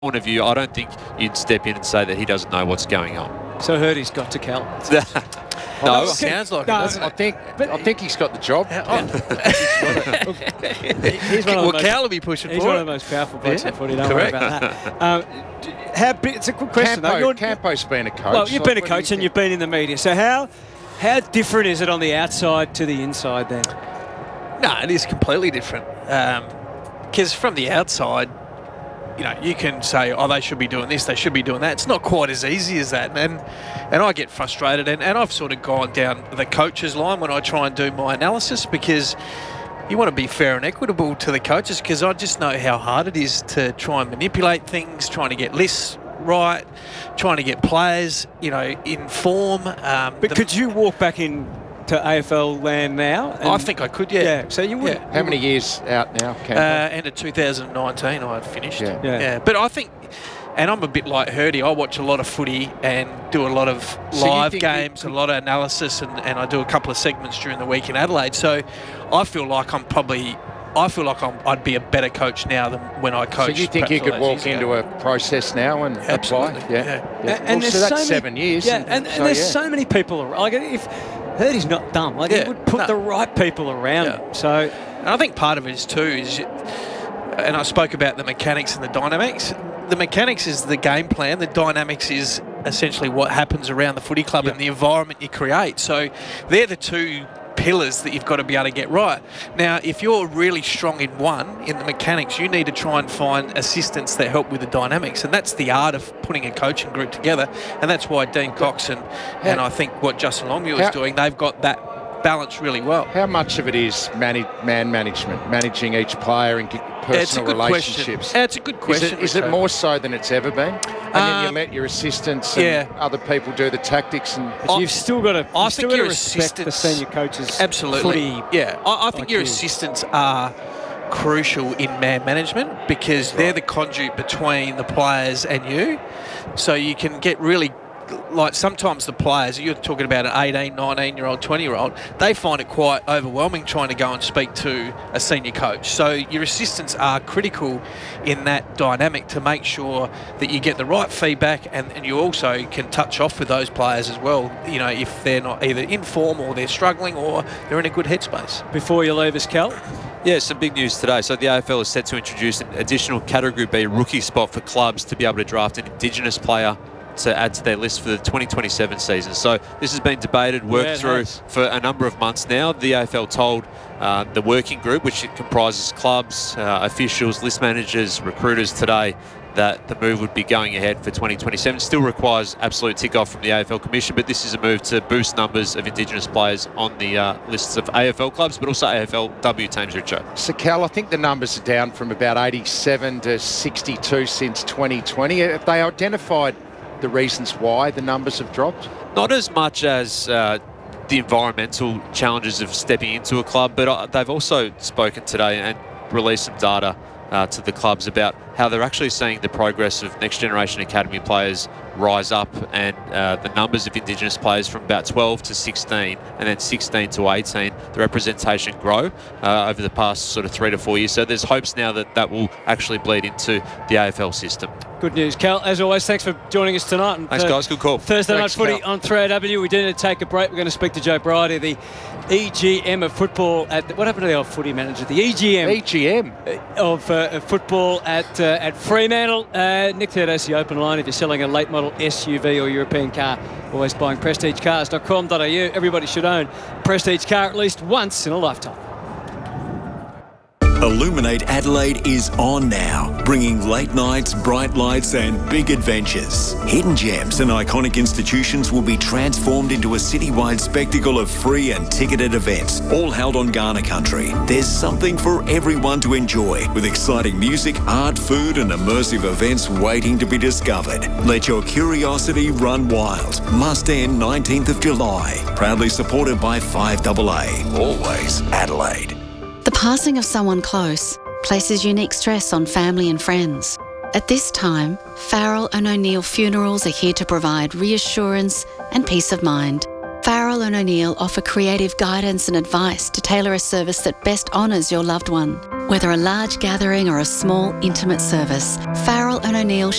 point of view, I don't think you'd step in and say that he doesn't know what's going on. So Hurdy's got to Cal. No, sounds like no, it, doesn't it? I think he's got the job. He's one of the Cal will be pushing He's for one it. of the most powerful blokes in footy. Don't correct. worry about that. It's a good question. Campo's been a coach. Well, you've been a What do you coach and think? you've been in the media. So how different is it on the outside to the inside then? No, it is completely different. Because from the outside, you know, you can say, oh, they should be doing this, they should be doing that. It's not quite as easy as that. And I get frustrated. And I've sort of gone down the coach's line when I try and do my analysis, because you want to be fair and equitable to the coaches, because I just know how hard it is to try and manipulate things, trying to get lists right, trying to get players, you know, in form. But could you walk back in to AFL land now? I think I could, yeah. Yeah, so you would. Yeah. How many years out now, Campo? End of 2019 I had finished. Yeah. But I think, and I'm a bit like Hurdy, I watch a lot of footy and do a lot of So you live think games, a lot of analysis, and I do a couple of segments during the week in Adelaide. So I feel like I'd be a better coach now than when I coached. So you think perhaps you all could those walk years into ago. a process now and Absolutely, apply? yeah. And so there's that's so 7 years. Yeah, and there's so many people around. Like, if Hurdy's not dumb, like, he would put the right people around him. So, and I think part of it is too and I spoke about the mechanics and the dynamics. The mechanics is the game plan. The dynamics is essentially what happens around the footy club and the environment you create. So they're the two pillars that you've got to be able to get right. Now, if you're really strong in one, in the mechanics, you need to try and find assistants that help with the dynamics, and that's the art of putting a coaching group together. And that's why Dean Cox and I think what Justin Longmuir is doing, they've got that balance really well. How much of it is man management, managing each player and personal relationships? It's a good question. Is it more so than it's ever been? And then you let your assistants and other people do the tactics. And you've still got to. I think your respect the senior coaches. Absolutely. Footy I think your assistants are crucial in man management, because they're the conduit between the players and you. So you can get really, like, sometimes the players, you're talking about an 18, 19-year-old, 20-year-old, they find it quite overwhelming trying to go and speak to a senior coach. So your assistants are critical in that dynamic to make sure that you get the right feedback, and you also can touch off with those players as well, you know, if they're not either in form or they're struggling or they're in a good headspace. Before you leave us, Cal? Yeah, some big news today. So the AFL is set to introduce an additional Category B rookie spot for clubs to be able to draft an Indigenous player to add to their list for the 2027 season. So this has been debated, worked through for a number of months now. The AFL told the working group, which comprises clubs, officials, list managers, recruiters today, that the move would be going ahead for 2027. Still requires absolute tick-off from the AFL Commission, but this is a move to boost numbers of Indigenous players on the lists of AFL clubs, but also AFLW teams, Richo. So, Cal, I think the numbers are down from about 87 to 62 since 2020. Have they identified the reasons why the numbers have dropped? Not as much as the environmental challenges of stepping into a club, but they've also spoken today and released some data to the clubs about how they're actually seeing the progress of next generation academy players rise up, and the numbers of Indigenous players from about 12 to 16 and then 16 to 18, the representation grow over the past sort of 3 to 4 years. So there's hopes now that that will actually bleed into the AFL system. Good news, Cal. As always, thanks for joining us tonight. And thanks, guys. Good call. Thursday Thanks, Night Footy Cal. on 3AW. We do need to take a break. We're going to speak to Joe Bridie, the EGM of football at what happened to the old footy manager? The EGM of football at Fremantle. Nick Theodosio open line if you're selling a late model SUV or European car. Always buying prestigecars.com.au. Everybody should own a Prestige car at least once in a lifetime. Illuminate Adelaide is on now, bringing late nights, bright lights and big adventures. Hidden gems and iconic institutions will be transformed into a citywide spectacle of free and ticketed events, all held on Ghana country. There's something for everyone to enjoy, with exciting music, art, food and immersive events waiting to be discovered. Let your curiosity run wild. Must end 19th of July. Proudly supported by 5AA. Always Adelaide. The passing of someone close places unique stress on family and friends. At this time, Farrell and O'Neill Funerals are here to provide reassurance and peace of mind. Farrell and O'Neill offer creative guidance and advice to tailor a service that best honours your loved one. Whether a large gathering or a small, intimate service, Farrell and O'Neill